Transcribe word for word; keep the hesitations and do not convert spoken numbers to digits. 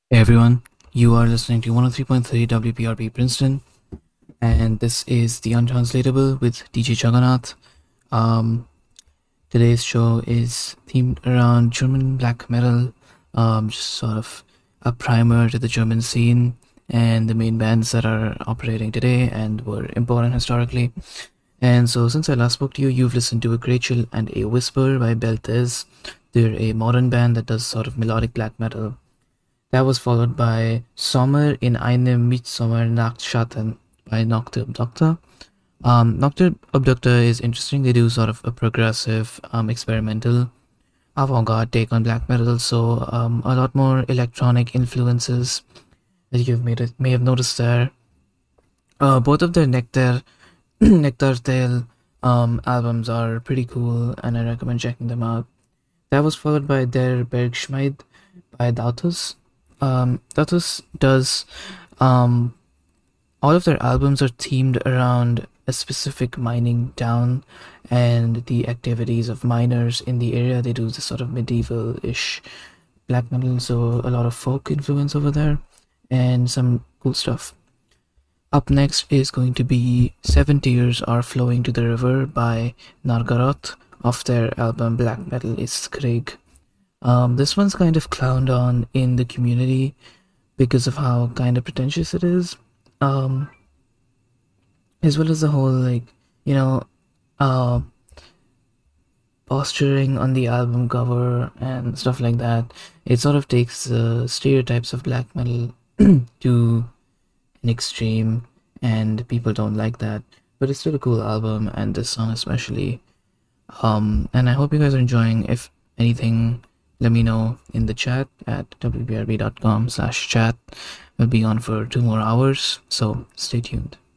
Hey everyone, you are listening to one oh three point three W P R P Princeton, and this is The Untranslatable with D J Jagannath. Um, Today's show is themed around German black metal, um, just sort of a primer to the German scene and the main bands that are operating today and were important historically. And so, since I last spoke to you, you've listened to A Rachel and a Whisper by Beltez. They're a modern band that does sort of melodic black metal. That was followed by Sommer in einem Midsommernachtschatten by Nocturne Obductor. Um, Nocturne Obductor is interesting. They do sort of a progressive, um, experimental, avant-garde take on black metal, so um, a lot more electronic influences that you may, may have noticed there. Uh, both of their Nectar, Nectar Tale um, albums are pretty cool, and I recommend checking them out. That was followed by Der Bergschmied by Dautus. Um, Dautus does um, all of their albums are themed around a specific mining town and the activities of miners in the area. They do this sort of medieval-ish black metal, so a lot of folk influence over there and some cool stuff. Up next is going to be Seven Tears Are Flowing to the River by Nargaroth off their album Black Metal is Krieg. Um, this one's kind of clowned on in the community because of how kind of pretentious it is. Um, as well as the whole, like, you know, uh, posturing on the album cover and stuff like that. It sort of takes the stereotypes of black metal to an extreme, and people don't like that. But it's still a cool album, and this song especially. Um, and I hope you guys are enjoying. If anything, let me know in the chat at w b r b dot com slash chat. We'll be on for two more hours, so stay tuned.